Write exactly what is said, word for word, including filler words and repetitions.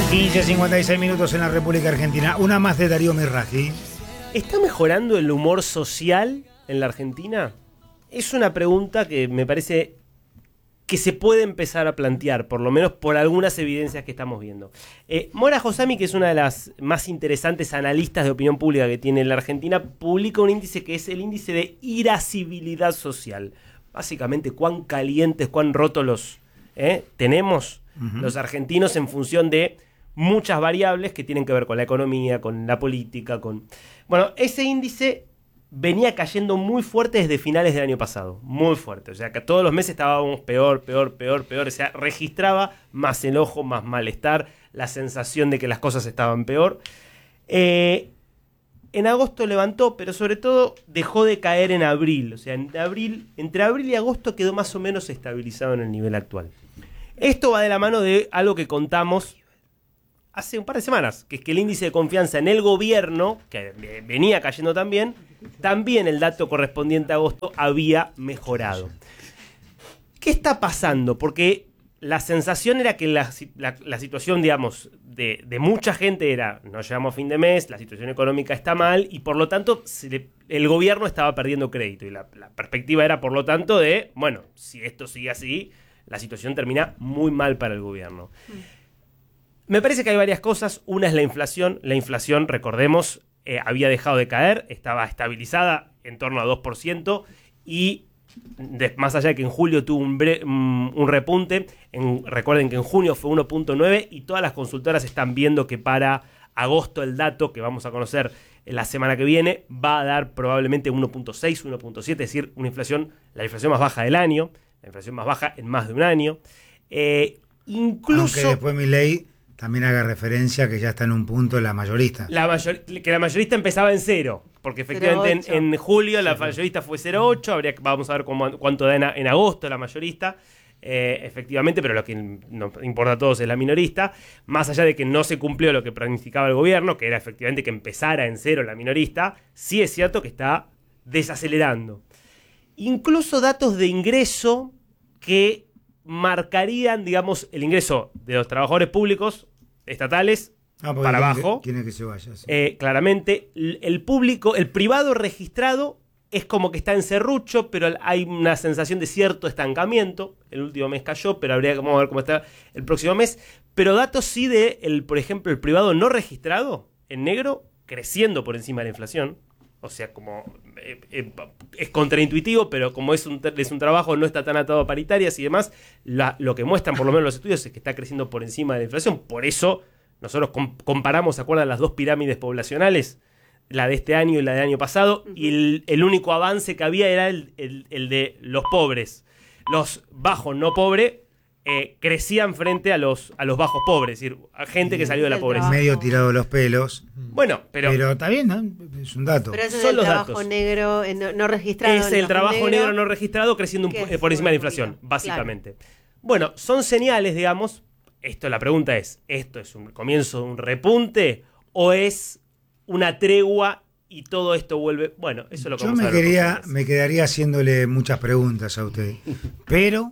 quince cincuenta y seis minutos en la República Argentina. Una más de Darío Mirraji. ¿Está mejorando el humor social en la Argentina? Es una pregunta que me parece que se puede empezar a plantear, por lo menos por algunas evidencias que estamos viendo. Eh, Mora Josami, que es una de las más interesantes analistas de opinión pública que tiene la Argentina, publica un índice que es el índice de irascibilidad social. Básicamente, cuán calientes, cuán rotos los eh, tenemos uh-huh. los argentinos en función de muchas variables que tienen que ver con la economía, con la política, con... Bueno, ese índice venía cayendo muy fuerte desde finales del año pasado, muy fuerte. O sea, que todos los meses estábamos peor, peor, peor, peor. O sea, registraba más enojo, más malestar, la sensación de que las cosas estaban peor. Eh, en agosto levantó, pero sobre todo dejó de caer en abril. O sea, en abril, entre abril y agosto quedó más o menos estabilizado en el nivel actual. Esto va de la mano de algo que contamos hace un par de semanas, que es que el índice de confianza en el gobierno, que venía cayendo también, también el dato correspondiente a agosto había mejorado. ¿Qué está pasando? Porque la sensación era que la, la, la situación, digamos, de, de mucha gente era, no llegamos a fin de mes, la situación económica está mal, y por lo tanto se le, el gobierno estaba perdiendo crédito. Y la, la perspectiva era, por lo tanto, de, bueno, si esto sigue así, la situación termina muy mal para el gobierno. Mm. Me parece que hay varias cosas. Una es la inflación. La inflación, recordemos, eh, había dejado de caer, estaba estabilizada en torno a dos por ciento y de, más allá de que en julio tuvo un, bre, un, un repunte, en, recuerden que en junio fue uno punto nueve y todas las consultoras están viendo que para agosto el dato que vamos a conocer la semana que viene va a dar probablemente uno punto seis, uno punto siete, es decir, una inflación, la inflación más baja del año, la inflación más baja en más de un año. Eh, incluso... Aunque después Milei también haga referencia que ya está en un punto la mayorista. La mayor, que la mayorista empezaba en cero, porque efectivamente en, en julio la mayorista fue cero punto ocho, habría, vamos a ver cómo, cuánto da en, en agosto la mayorista, eh, efectivamente, pero lo que nos importa a todos es la minorista, más allá de que no se cumplió lo que planificaba el gobierno, que era efectivamente que empezara en cero la minorista, sí es cierto que está desacelerando. Incluso datos de ingreso que marcarían, digamos, el ingreso de los trabajadores públicos estatales ah, para abajo. ¿Quién es que se vaya? Sí. Eh, claramente, el público, el privado registrado es como que está en serrucho, pero hay una sensación de cierto estancamiento. El último mes cayó, pero habría que vamos a ver cómo está el próximo mes. Pero datos sí de, el, por ejemplo, el privado no registrado, en negro, creciendo por encima de la inflación. O sea, como eh, eh, es contraintuitivo, pero como es un, es un trabajo, no está tan atado a paritarias y demás, la, lo que muestran por lo menos los estudios es que está creciendo por encima de la inflación. Por eso nosotros com- comparamos, ¿se acuerdan? Las dos pirámides poblacionales, la de este año y la del año pasado, uh-huh. y el, el único avance que había era el, el, el de los pobres. Los bajos no pobres eh, crecían frente a los, a los bajos pobres, es decir, a gente que salió de la pobreza. Medio tirado los pelos. Bueno, pero... Pero está bien, ¿no? Es un dato. Pero eso es Son el los trabajo datos. negro eh, no, no registrado. Es el trabajo negro, negro no registrado creciendo un, eh, por encima de la inflación, claro. básicamente. Bueno, son señales, digamos. Esto, la pregunta es, ¿esto es un comienzo de un repunte o es una tregua y todo esto vuelve? Bueno, eso es lo que Yo vamos me a ver. Quería, me quedaría haciéndole muchas preguntas a usted, pero